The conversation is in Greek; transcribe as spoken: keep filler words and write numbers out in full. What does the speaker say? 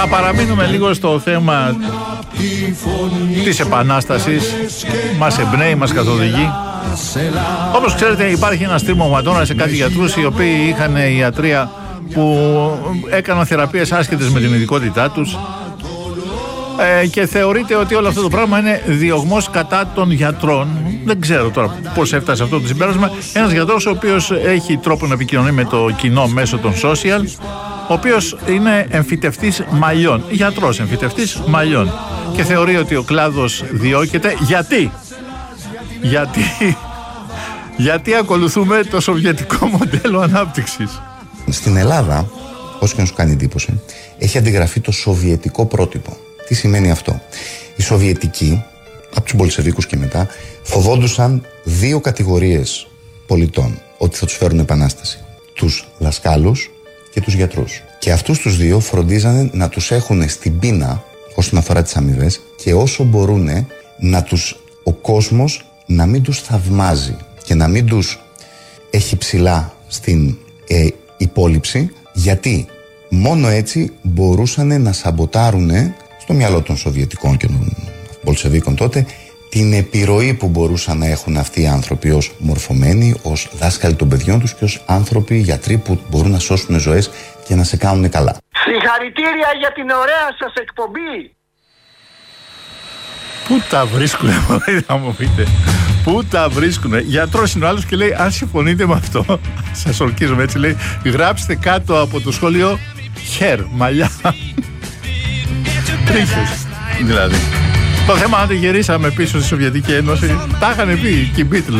Θα παραμείνουμε λίγο στο θέμα της Επανάστασης. Μας εμπνέει, μας καθοδηγεί. Όπως ξέρετε, υπάρχει ένα στρίμμα ματώνα σε κάτι γιατρούς οι οποίοι είχαν ιατρία που έκαναν θεραπείες άσχετες με την ειδικότητά τους, ε, και θεωρείται ότι όλο αυτό το πράγμα είναι διωγμός κατά των γιατρών. Δεν ξέρω τώρα πώς έφτασε αυτό το συμπέρασμα. Ένας γιατρός ο οποίος έχει τρόπο να επικοινωνεί με το κοινό μέσω των social, ο οποίος είναι εμφυτευτής μαλλιών, γιατρός εμφυτευτής μαλλιών, και θεωρεί ότι ο κλάδος διώκεται. Γιατί? Γιατί, γιατί ακολουθούμε το σοβιετικό μοντέλο ανάπτυξης. Στην Ελλάδα, όσο και να σου κάνει εντύπωση, έχει αντιγραφεί το σοβιετικό πρότυπο. Τι σημαίνει αυτό? Οι Σοβιετικοί, από τους Μπολσεβίκους και μετά, φοβόντουσαν δύο κατηγορίες πολιτών ότι θα τους φέρουν επανάσταση. Τους δασκάλους και τους γιατρούς. Και αυτούς τους δύο φροντίζανε να τους έχουν στην πείνα όσον αφορά τις αμοιβές, και όσο μπορούν να τους, ο κόσμος να μην τους θαυμάζει και να μην τους έχει ψηλά στην ε, υπόλοιψη, γιατί μόνο έτσι μπορούσαν να σαμποτάρουν στο μυαλό των Σοβιετικών και των Μπολσεβίκων τότε την επιρροή που μπορούσαν να έχουν αυτοί οι άνθρωποι ως μορφωμένοι, ως δάσκαλοι των παιδιών τους και ως άνθρωποι, γιατροί που μπορούν να σώσουν ζωές και να σε κάνουν καλά. Συγχαρητήρια για την ωραία σας εκπομπή! Πού τα βρίσκουνε, θα μου πείτε. Πού τα βρίσκουνε. Γιατρός είναι ο άλλος και λέει, αν συμφωνείτε με αυτό, σας ορκίζομαι έτσι, λέει, γράψτε κάτω από το σχόλιο χέρ, μαλλιά. Τρίχες, δηλαδή. Το θέμα, αν δεν γυρίσαμε πίσω στη Σοβιετική Ένωση, τα είχαν πει και οι Beatles.